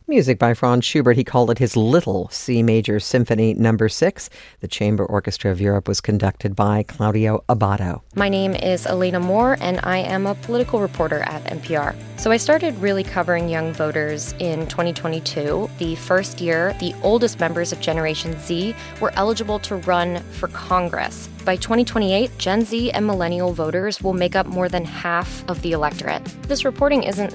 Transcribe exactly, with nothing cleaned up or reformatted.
Music by Franz Schubert. He called it his Little C Major Symphony Number Six. The Chamber Orchestra of Europe was conducted by Claudio Abbado. My name is Elena Moore, and I am a political reporter at N P R. So I started really covering young voters in twenty twenty-two, the first year the oldest members of Generation Z were eligible to run for Congress. By twenty twenty-eight, Gen Z and millennial voters will make up more than half of the electorate. This reporting isn't